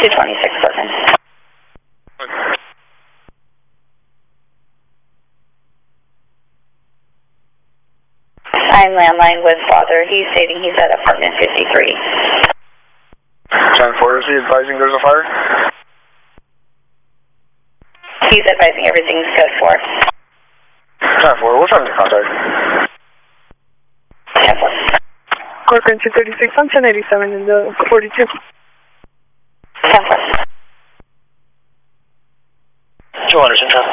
226 Brooklyn. I'm landline with father. He's stating he's at apartment 53. 10-4, is he advising there's a fire? He's advising everything's good for. 10-4, what time is the contact? 10-4. Corcoran 236 on 1087 in the 42. 10-4. 200, 10-4.